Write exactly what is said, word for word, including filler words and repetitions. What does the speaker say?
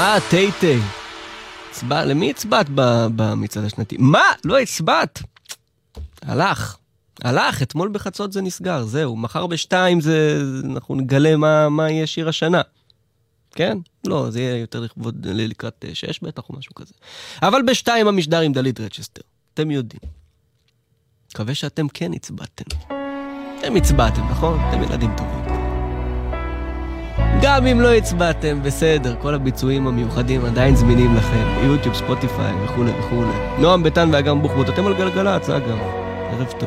אה, טי טי. הצבע, למי הצבעת במצעד השנתי? מה? לא הצבעת. הלך. הלך, אתמול בחצות זה נסגר, זהו. מחר בשתיים זה, אנחנו נגלה מה, מה יהיה שיר השנה. כן? לא, זה יהיה יותר לכבוד לקראת שש בטח או משהו כזה. אבל בשתיים המשדר עם דלית רצ'סטר. אתם יודעים. מקווה שאתם כן הצבעתם. אתם הצבעתם, נכון? אתם ילדים טובים. גם אם לא הצבעתם, בסדר, כל הביצועים המיוחדים עדיין זמינים לכם, ביוטיוב, ספוטיפיי וכו' וכו'. נועם ביטן ואגם בוחבוט, אתם על גלגלצ, אגב. ערב טוב.